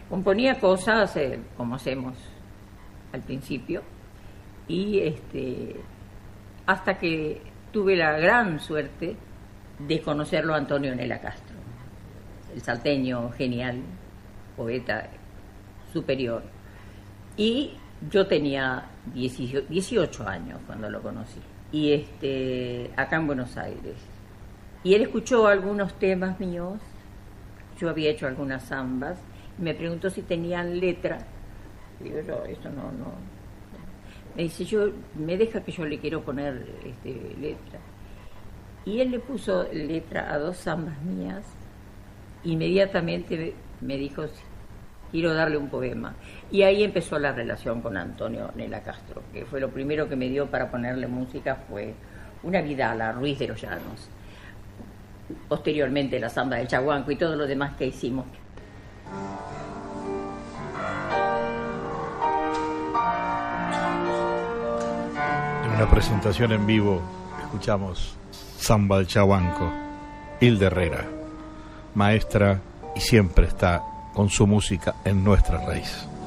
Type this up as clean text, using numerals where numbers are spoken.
Componía cosas como hacemos al principio, y hasta que tuve la gran suerte de conocerlo a Antonio Nela Castro, el salteño genial, poeta superior. Y yo tenía 18 años cuando lo conocí, y acá en Buenos Aires. Y él escuchó algunos temas míos, yo había hecho algunas zambas, y me preguntó si tenían letra. Digo yo, eso no. Me dice, me deja que yo le quiero poner letra. Y él le puso letra a 2 zambas mías. Inmediatamente me dijo, quiero darle un poema. Y ahí empezó la relación con Antonio Nela Castro, que fue lo primero que me dio para ponerle música, fue una Vidala, Ruiz de los Llanos. Posteriormente la zamba del Chaguanco y todo lo demás que hicimos. En una presentación en vivo escuchamos Zamba del Chaguanco, Hilda Herrera, maestra, y siempre está con su música en nuestra raíz.